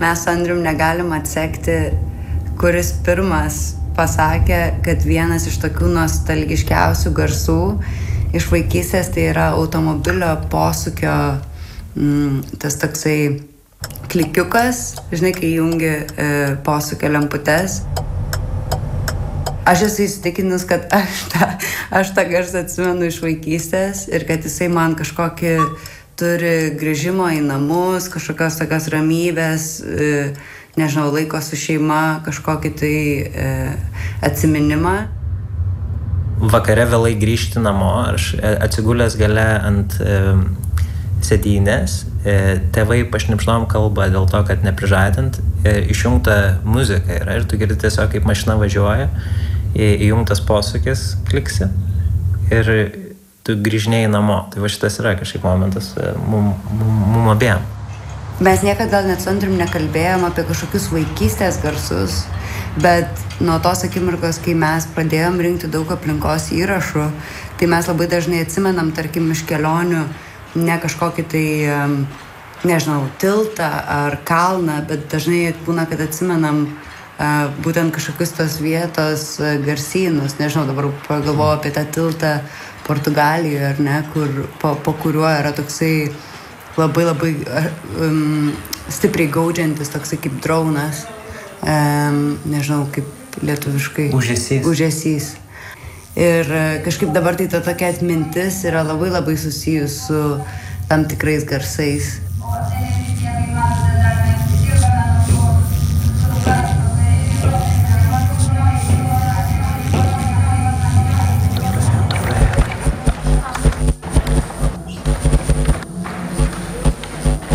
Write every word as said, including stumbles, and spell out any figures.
mes su Andrium negalim atsekti, kuris pirmas pasakė, kad vienas iš tokių nostalgiškiausių garsų iš vaikystės tai yra automobilio posūkio mm, tas toksai klikiukas, žinai, kai jungi e, posūkio lemputes. Aš esu įsitikinus, kad aš tą, aš tą garsą atsimenu iš vaikystės ir kad jisai man kažkokį turi grįžimo į namus, kažkokios tokios ramybės, e, nežinau, laiko su šeima, kažkokį tai e, atsiminimą. Vakare vėlai grįžti namo, aš atsigulęs gale ant e, sėdynės, e, tėvai pašnipždom kalbą dėl to, kad neprižadint, e, išjungta muzika yra ir tu girdi tiesiog, kaip mašina važiuoja, e, įjungtas posūkis kliksi ir tu grįžinėjai namo. Tai va šitas yra kažkaip momentas e, mum, mum, mum abiem. Mes niekada gal net su Andrium nekalbėjom apie kažkokius vaikystės garsus, bet nuo tos akimirkos, kai mes pradėjom rinkti daug aplinkos įrašų, tai mes labai dažnai atsimenam, tarkim, iš kelionių ne kažkokį tai, nežinau, tiltą ar kalną, bet dažnai būna, kad atsimenam uh, būtent kažkokius tos vietos uh, garsynus. Nežinau, dabar pagalvoju apie tą tiltą Portugalijoje, ar ne, kur, po, po kuriuo yra toksai labai labai um, stipriai gaudžiantis, toksai kaip draunas, um, nežinau, kaip lietuviškai. Užesys. Užesys. Ir kažkaip dabar tai ta tokia atmintis yra labai labai susijus su tam tikrais garsais.